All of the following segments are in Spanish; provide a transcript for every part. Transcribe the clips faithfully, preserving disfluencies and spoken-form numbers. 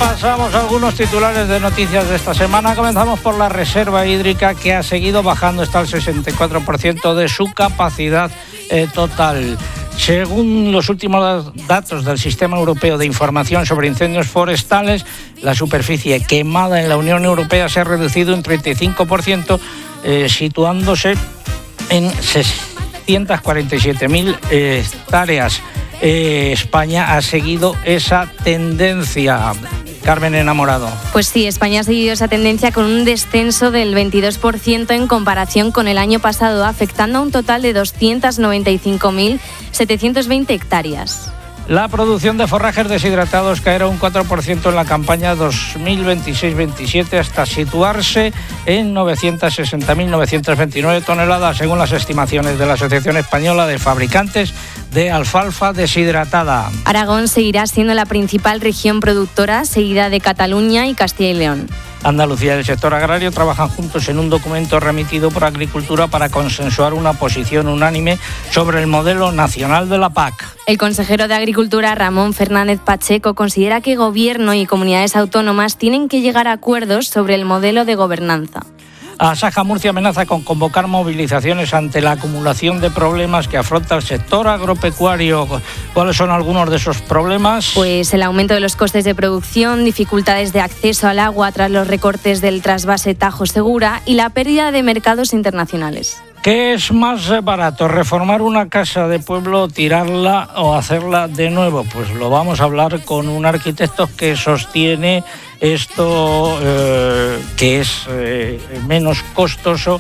Repasamos algunos titulares de noticias de esta semana. Comenzamos por la reserva hídrica, que ha seguido bajando, está al sesenta y cuatro por ciento de su capacidad eh, total. Según los últimos datos del Sistema Europeo de Información sobre Incendios Forestales, la superficie quemada en la Unión Europea se ha reducido un treinta y cinco por ciento, eh, situándose en seiscientas cuarenta y siete mil hectáreas. Eh, España ha seguido esa tendencia. Carmen Enamorado. Pues sí, España ha seguido esa tendencia con un descenso del veintidós por ciento en comparación con el año pasado, afectando a un total de doscientas noventa y cinco mil setecientas veinte hectáreas. La producción de forrajes deshidratados caerá un cuatro por ciento en la campaña dos mil veintiséis veintisiete hasta situarse en novecientas sesenta mil novecientas veintinueve toneladas, según las estimaciones de la Asociación Española de Fabricantes de Alfalfa Deshidratada. Aragón seguirá siendo la principal región productora, seguida de Cataluña y Castilla y León. Andalucía y el sector agrario trabajan juntos en un documento remitido por Agricultura para consensuar una posición unánime sobre el modelo nacional de la P A C. El consejero de Agricultura, Ramón Fernández Pacheco, considera que Gobierno y comunidades autónomas tienen que llegar a acuerdos sobre el modelo de gobernanza. Asaja Murcia amenaza con convocar movilizaciones ante la acumulación de problemas que afronta el sector agropecuario. ¿Cuáles son algunos de esos problemas? Pues el aumento de los costes de producción, dificultades de acceso al agua tras los recortes del trasvase Tajo Segura y la pérdida de mercados internacionales. ¿Qué es más barato, reformar una casa de pueblo, tirarla o hacerla de nuevo? Pues lo vamos a hablar con un arquitecto que sostiene esto, eh, que es eh, menos costoso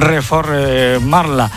reformarla.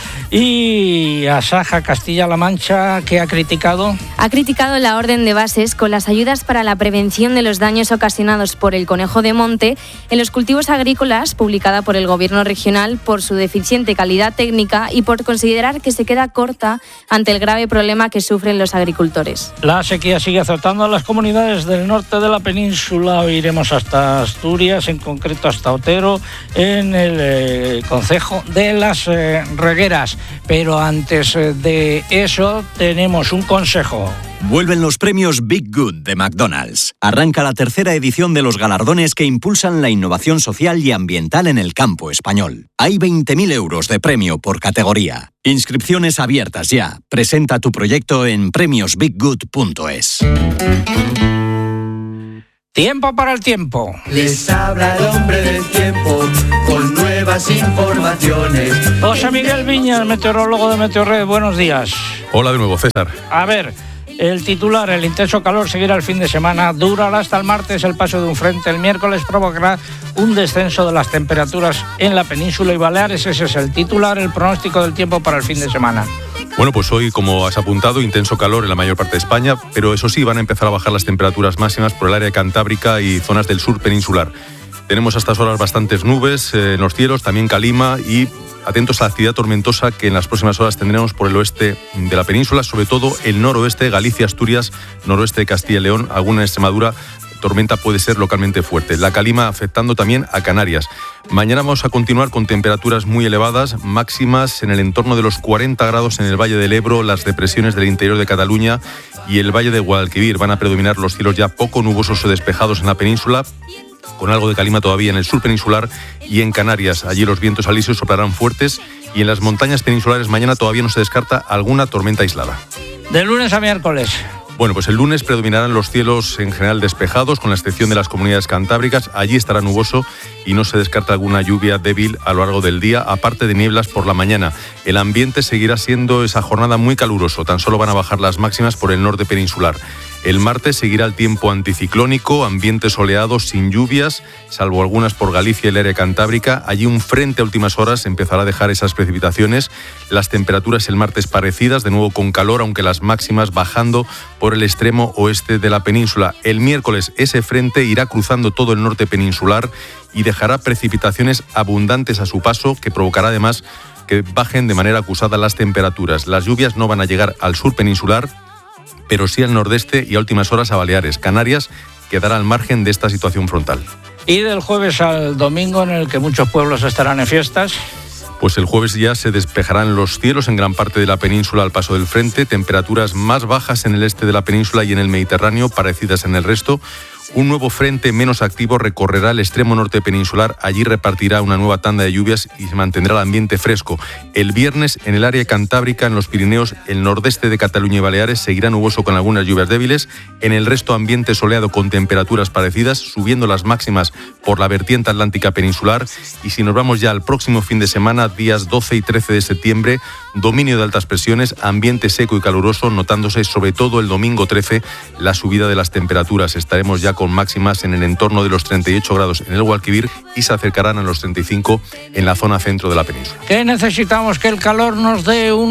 Y Asaja Castilla-La Mancha, ¿qué ha criticado? Ha criticado la orden de bases con las ayudas para la prevención de los daños ocasionados por el conejo de monte en los cultivos agrícolas, publicada por el Gobierno regional, por su deficiente calidad técnica y por considerar que se queda corta ante el grave problema que sufren los agricultores. La sequía sigue azotando a las comunidades del norte de la península. Hoy iremos hasta Asturias, en concreto hasta Otero, en el eh, concejo de Las eh, Regueras. Pero antes de eso tenemos un consejo. Vuelven los premios Big Good de McDonald's. Arranca la tercera edición de los galardones que impulsan la innovación social y ambiental en el campo español. Hay veinte mil euros de premio por categoría. Inscripciones abiertas ya. Presenta tu proyecto en premios big good punto es. Tiempo para el tiempo. Les habla el hombre del tiempo con nuevas informaciones. José Miguel Viñas, meteorólogo de Meteorred, buenos días. Hola de nuevo, César. A ver, el titular: el intenso calor seguirá el fin de semana, durará hasta el martes el paso de un frente. El miércoles provocará un descenso de las temperaturas en la península y Baleares. Ese es el titular, el pronóstico del tiempo para el fin de semana. Bueno, pues hoy, como has apuntado, intenso calor en la mayor parte de España, pero eso sí, van a empezar a bajar las temperaturas máximas por el área cantábrica y zonas del sur peninsular. Tenemos a estas horas bastantes nubes eh, en los cielos, también calima, y atentos a la actividad tormentosa que en las próximas horas tendremos por el oeste de la península, sobre todo el noroeste, Galicia, Asturias, noroeste de Castilla y León, alguna en Extremadura. Tormenta puede ser localmente fuerte. La calima afectando también a Canarias. Mañana vamos a continuar con temperaturas muy elevadas, máximas en el entorno de los cuarenta grados en el Valle del Ebro, las depresiones del interior de Cataluña y el Valle de Guadalquivir. Van a predominar los cielos ya poco nubosos o despejados en la península, con algo de calima todavía en el sur peninsular y en Canarias. Allí los vientos alisios soplarán fuertes y en las montañas peninsulares mañana todavía no se descarta alguna tormenta aislada. De lunes a miércoles. Bueno, pues el lunes predominarán los cielos en general despejados, con la excepción de las comunidades cantábricas. Allí estará nuboso y no se descarta alguna lluvia débil a lo largo del día, aparte de nieblas por la mañana. El ambiente seguirá siendo esa jornada muy caluroso, tan solo van a bajar las máximas por el norte peninsular. El martes seguirá el tiempo anticiclónico, ambiente soleado, sin lluvias, salvo algunas por Galicia y el área cantábrica. Allí un frente a últimas horas empezará a dejar esas precipitaciones. Las temperaturas el martes parecidas, de nuevo con calor, aunque las máximas bajando por el extremo oeste de la península. El miércoles ese frente irá cruzando todo el norte peninsular y dejará precipitaciones abundantes a su paso, que provocará además que bajen de manera acusada las temperaturas. Las lluvias no van a llegar al sur peninsular, pero sí al nordeste y a últimas horas a Baleares. Canarias quedará al margen de esta situación frontal. Y del jueves al domingo, en el que muchos pueblos estarán en fiestas. Pues el jueves ya se despejarán los cielos en gran parte de la península al paso del frente, temperaturas más bajas en el este de la península y en el Mediterráneo, parecidas en el resto. Un nuevo frente menos activo recorrerá el extremo norte peninsular. Allí repartirá una nueva tanda de lluvias y se mantendrá el ambiente fresco. El viernes, en el área cantábrica, en los Pirineos, el nordeste de Cataluña y Baleares, seguirá nuboso con algunas lluvias débiles. En el resto, ambiente soleado con temperaturas parecidas, subiendo las máximas por la vertiente atlántica peninsular. Y si nos vamos ya al próximo fin de semana, días doce y trece de septiembre, dominio de altas presiones, ambiente seco y caluroso, notándose sobre todo el domingo trece la subida de las temperaturas. Estaremos ya con máximas en el entorno de los treinta y ocho grados en el Guadalquivir y se acercarán a los treinta y cinco en la zona centro de la península. ¿Qué necesitamos? Que el calor nos dé un